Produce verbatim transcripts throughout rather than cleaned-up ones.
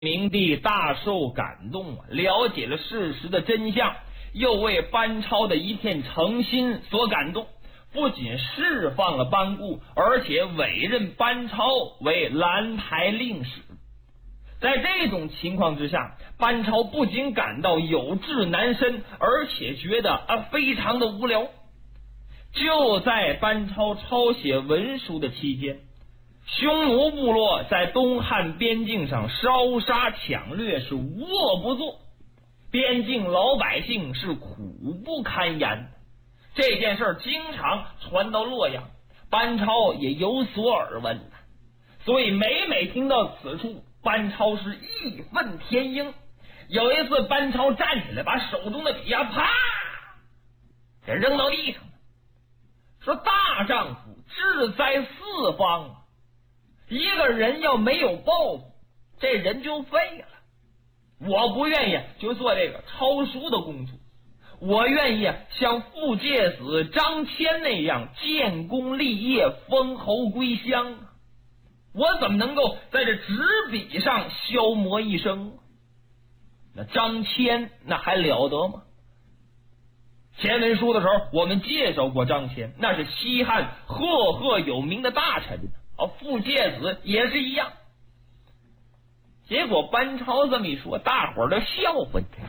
明帝大受感动啊，了解了事实的真相，又为班超的一片诚心所感动，不仅释放了班固，而且委任班超为兰台令史。在这种情况之下，班超不仅感到有志难伸，而且觉得啊非常的无聊。就在班超抄写文书的期间，匈奴部落在东汉边境上烧杀抢掠，是无恶不作，边境老百姓是苦不堪言。这件事经常传到洛阳，班超也有所耳闻，所以每每听到此处，班超是义愤填膺。有一次，班超站起来，把手中的笔啊啪给扔到地上，说大丈夫志在四方啊，一个人要没有抱负，这人就废了。我不愿意就做这个抄书的工作，我愿意像傅介子、张骞那样建功立业、封侯归乡。我怎么能够在这纸笔上消磨一生？那张骞那还了得吗？前文书的时候我们介绍过张骞，那是西汉赫赫有名的大臣啊，傅介子也是一样。结果班超这么一说，大伙儿都笑话他。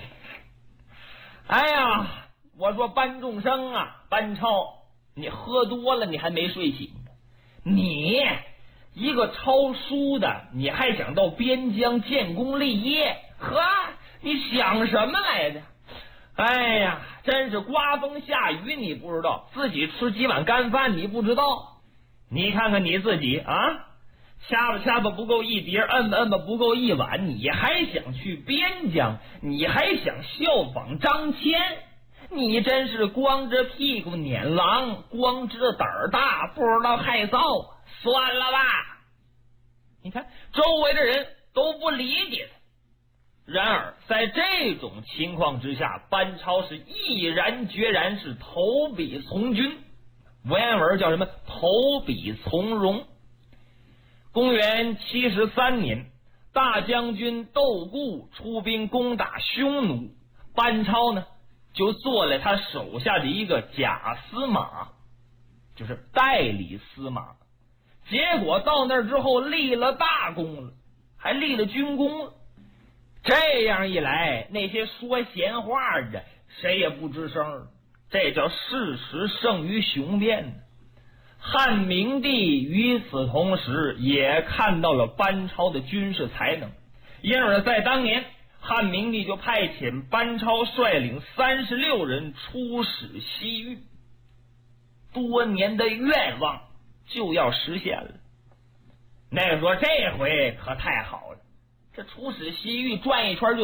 哎呀，我说班仲生啊，班超，你喝多了你还没睡醒呢，你一个抄书的，你还想到边疆建功立业？呵，你想什么来着？哎呀，真是刮风下雨你不知道，自己吃几碗干饭你不知道。你看看你自己啊，掐吧掐吧不够一碟，摁吧摁吧不够一碗，你还想去边疆，你还想效仿张骞，你真是光着屁股撵狼，光知道胆儿大不知道害臊。算了吧，你看周围的人都不理解他。然而在这种情况之下，班超是毅然决然是投笔从军，文言文叫什么？投笔从戎。公元七十三年，大将军窦固出兵攻打匈奴，班超呢就做了他手下的一个假司马，就是代理司马。结果到那儿之后立了大功了，还立了军功了。这样一来，那些说闲话的谁也不吱声，这叫事实胜于雄辩。汉明帝与此同时也看到了班超的军事才能，因而在当年汉明帝就派遣班超率领三十六人出使西域，多年的愿望就要实现了。那个说这回可太好了，这出使西域转一圈就